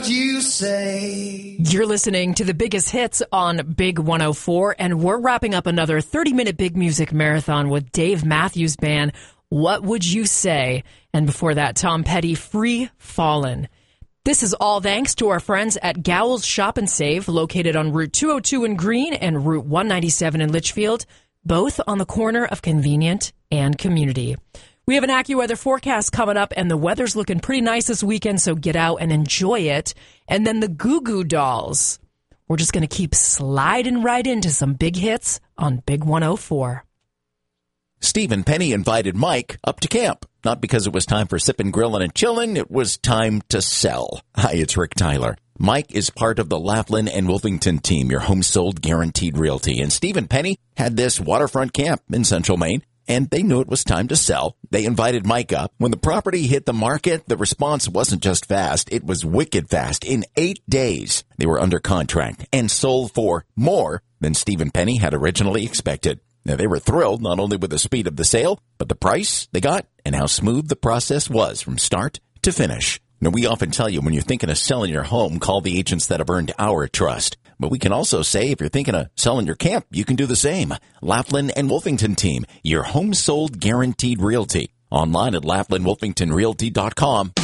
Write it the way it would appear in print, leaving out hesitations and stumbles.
You say You're listening to the biggest hits on Big 104, and we're wrapping up another 30-minute big music marathon with Dave Matthews Band. What would you say? And before that, Tom Petty, Free Fallin'. This is all thanks to our friends at Gowell's Shop and Save, located on Route 202 in Greene and Route 197 in Litchfield, both on the corner of convenient and community. We have an AccuWeather forecast coming up, and the weather's looking pretty nice this weekend, so get out and enjoy it. And then the Goo Goo Dolls. We're just going to keep sliding right into some big hits on Big 104. Stephen Penny invited Mike up to camp. Not because it was time for sipping, grilling, and chilling. It was time to sell. Hi, it's Rick Tyler. Mike is part of the Laughlin and Wolfington team, your home sold guaranteed realty. And Stephen Penny had this waterfront camp in Central Maine, and they knew it was time to sell. They invited Mike up. When the property hit the market, the response wasn't just fast. It was wicked fast. In 8 days, they were under contract and sold for more than Stephen Penny had originally expected. Now, they were thrilled not only with the speed of the sale, but the price they got and how smooth the process was from start to finish. Now, we often tell you when you're thinking of selling your home, call the agents that have earned our trust. But we can also say if you're thinking of selling your camp, you can do the same. Laughlin and Wolfington team, your home sold guaranteed realty. Online at LaughlinWolfingtonRealty.com.